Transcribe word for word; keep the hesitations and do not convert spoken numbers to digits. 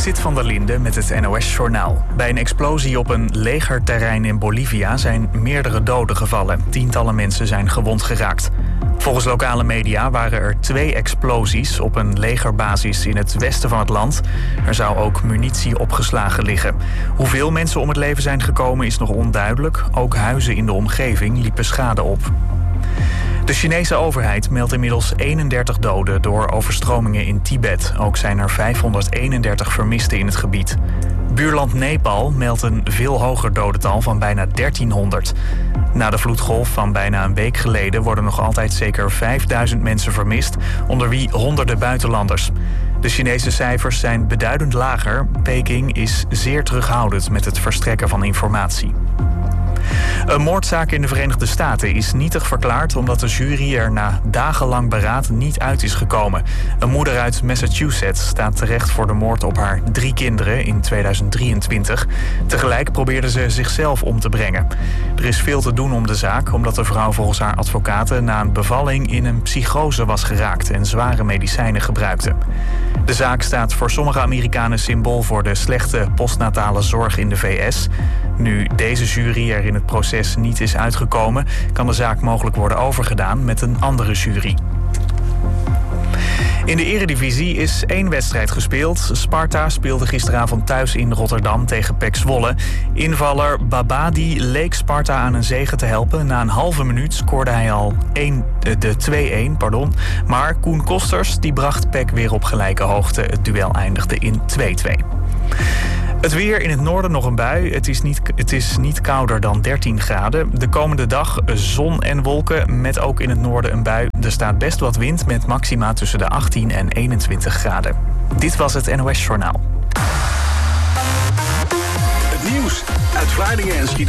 Zit van der Linde met het N O S-journaal. Bij een explosie op een legerterrein in Bolivia zijn meerdere doden gevallen. Tientallen mensen zijn gewond geraakt. Volgens lokale media waren er twee explosies op een legerbasis in het westen van het land. Er zou ook munitie opgeslagen liggen. Hoeveel mensen om het leven zijn gekomen is nog onduidelijk. Ook huizen in de omgeving liepen schade op. De Chinese overheid meldt inmiddels eenendertig doden door overstromingen in Tibet. Ook zijn er vijfhonderdeenendertig vermisten in het gebied. Buurland Nepal meldt een veel hoger dodental van bijna dertienhonderd. Na de vloedgolf van bijna een week geleden worden nog altijd zeker vijfduizend mensen vermist, onder wie honderden buitenlanders. De Chinese cijfers zijn beduidend lager. Peking is zeer terughoudend met het verstrekken van informatie. Een moordzaak in de Verenigde Staten is nietig verklaard omdat de jury er na dagenlang beraad niet uit is gekomen. Een moeder uit Massachusetts staat terecht voor de moord op haar drie kinderen in tweeduizend drieëntwintig. Tegelijk probeerde ze zichzelf om te brengen. Er is veel te doen om de zaak, omdat de vrouw volgens haar advocaten na een bevalling in een psychose was geraakt en zware medicijnen gebruikte. De zaak staat voor sommige Amerikanen symbool voor de slechte postnatale zorg in de V S. Nu deze jury er in het proces niet is uitgekomen, kan de zaak mogelijk worden overgedaan met een andere jury. In de Eredivisie is één wedstrijd gespeeld. Sparta speelde gisteravond thuis in Rotterdam tegen P E C Zwolle. Invaller Babadi leek Sparta aan een zege te helpen. Na een halve minuut scoorde hij al één, de twee-een. Pardon. Maar Koen Kosters die bracht P E C weer op gelijke hoogte. Het duel eindigde in twee-twee. Het weer in het noorden nog een bui. Het is, niet, het is niet kouder dan dertien graden. De komende dag zon en wolken met ook in het noorden een bui. Er staat best wat wind met maxima tussen de achttien en eenentwintig graden. Dit was het N O S Journaal. Het nieuws uit Vlaardingen en Schiedam.